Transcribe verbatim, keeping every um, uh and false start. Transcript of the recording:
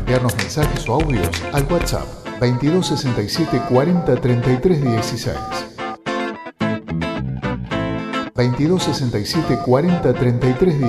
enviarnos mensajes o audios al WhatsApp veintidós sesenta y siete cuarenta treinta y tres dieciséis. veintidós sesenta y siete cuarenta treinta y tres